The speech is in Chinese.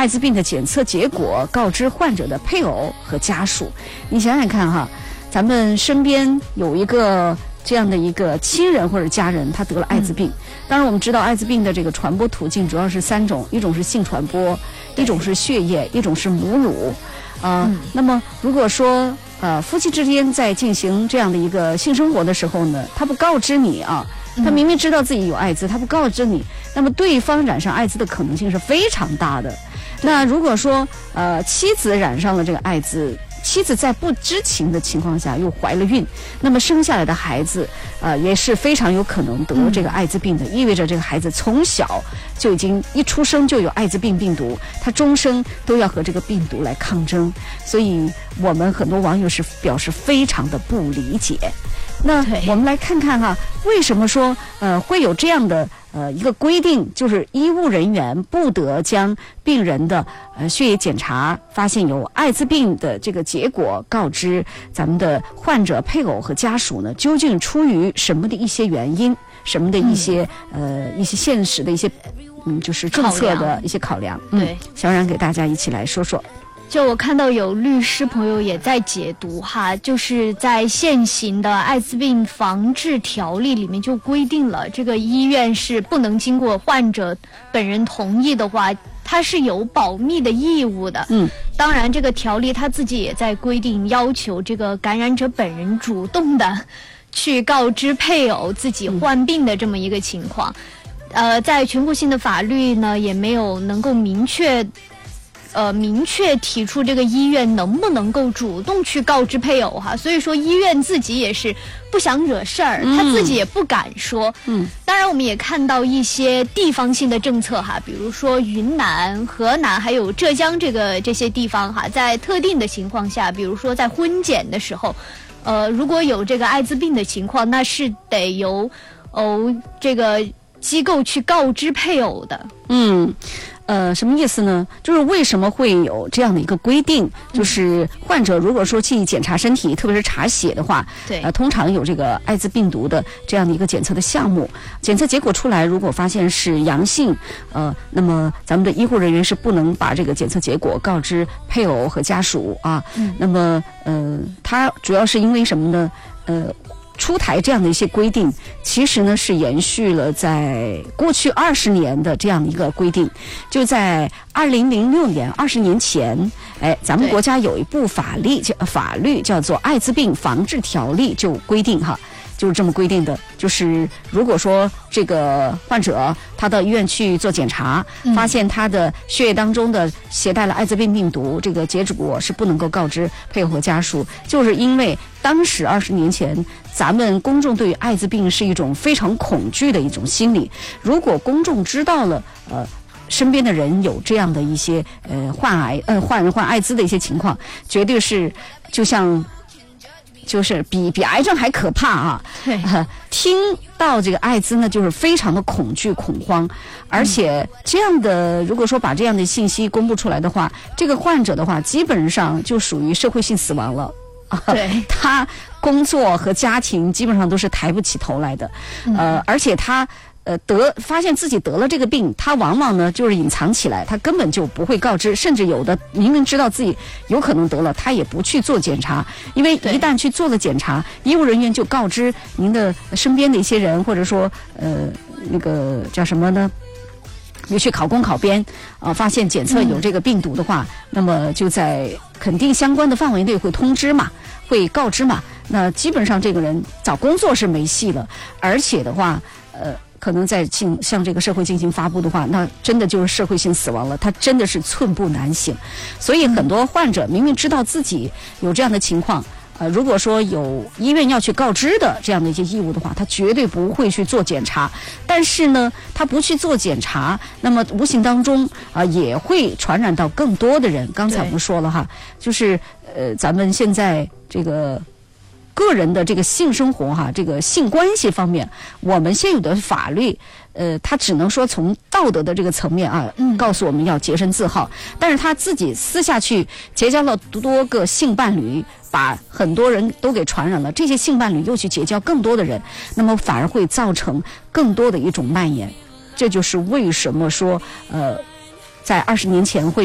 艾滋病的检测结果告知患者的配偶和家属。你想想看哈，咱们身边有一个这样的一个亲人或者家人，他得了艾滋病。当然我们知道艾滋病的这个传播途径主要是3种，一种是性传播，一种是血液，一种是母乳。那么如果说夫妻之间在进行这样的一个性生活的时候呢，他不告知你啊，他明明知道自己有艾滋，他不告知你，那么对方染上艾滋的可能性是非常大的。那如果说妻子染上了这个艾滋，妻子在不知情的情况下又怀了孕，那么生下来的孩子也是非常有可能得这个艾滋病的，意味着这个孩子从小就已经一出生就有艾滋病病毒，他终生都要和这个病毒来抗争。所以我们很多网友是表示非常的不理解。那我们来看看哈，为什么说会有这样的一个规定，就是医务人员不得将病人的血液检查发现有艾滋病的这个结果告知咱们的患者配偶和家属呢？究竟出于什么的一些原因，什么的一些一些现实的一些就是政策的一些考量？对，小冉给大家一起来说说。 就我看到有律师朋友也在解读哈，就是在现行的艾滋病防治条例里面就规定了，这个医院是不能经过患者本人同意的话，它是有保密的义务的。当然这个条例它自己也在规定，要求这个感染者本人主动的去告知配偶自己患病的这么一个情况。在全国性的法律呢，也没有能够明确提出这个医院能不能够主动去告知配偶哈，所以说医院自己也是不想惹事儿，他自己也不敢说。当然我们也看到一些地方性的政策哈，比如说云南、河南还有浙江这些地方哈，在特定的情况下，比如说在婚检的时候，如果有这个艾滋病的情况，那是得由这个机构去告知配偶的。 什么意思呢？就是为什么会有这样的一个规定？就是患者如果说去检查身体，特别是查血的话，通常有这个艾滋病毒的这样的一个检测的项目，检测结果出来，如果发现是阳性，那么咱们的医护人员是不能把这个检测结果告知配偶和家属啊。那么它主要是因为什么呢？出台这样的一些规定，其实呢是延续了在过去20年的这样的一个规定。就在2006年，20年前，咱们国家有一部法律叫做《艾滋病防治条例》，就规定哈，就是这么规定的，就是如果说这个患者他到医院去做检查，发现他的血液当中的携带了艾滋病病毒，这个结果是不能够告知配偶和家属，就是因为当时20年前咱们公众对于艾滋病是一种非常恐惧的一种心理，如果公众知道了身边的人有这样的一些患艾滋的一些情况，绝对是就是比癌症还可怕啊！听到这个艾滋呢，就是非常的恐惧恐慌，而且这样的如果说把这样的信息公布出来的话，这个患者的话基本上就属于社会性死亡了。他工作和家庭基本上都是抬不起头来的，而且他发现自己得了这个病，他往往呢就是隐藏起来，他根本就不会告知，甚至有的明明知道自己有可能得了，他也不去做检查，因为一旦去做了检查，医务人员就告知您的身边的一些人，或者说那个叫什么呢？你去考公考编发现检测有这个病毒的话，那么就在肯定相关的范围内会通知嘛，会告知嘛。那基本上这个人找工作是没戏了，而且的话可能在向这个社会进行发布的话，那真的就是社会性死亡了，他真的是寸步难行。所以很多患者明明知道自己有这样的情况，如果说有医院要去告知的这样的一些义务的话，他绝对不会去做检查。但是呢，他不去做检查，那么无形当中也会传染到更多的人。刚才我们说了哈，就是咱们现在这个个人的这个性生活哈，这个性关系方面，我们现有的法律他只能说从道德的这个层面告诉我们要洁身自好，但是他自己私下去结交了多个性伴侣，把很多人都给传染了，这些性伴侣又去结交更多的人，那么反而会造成更多的一种蔓延。这就是为什么说在20年前会